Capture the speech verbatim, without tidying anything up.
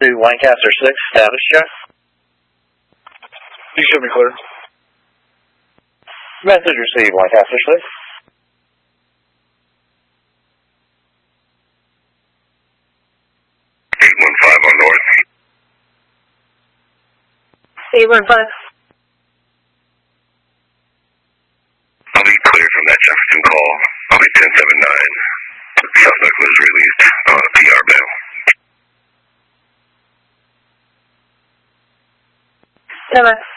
To Lancaster six, status check. You should be clear. Message received, Lancaster six. eight one five on north. eight one five. I'll be clear from that Jefferson call. I'll be ten seven nine. Suspect was released on a P R bail. Seven.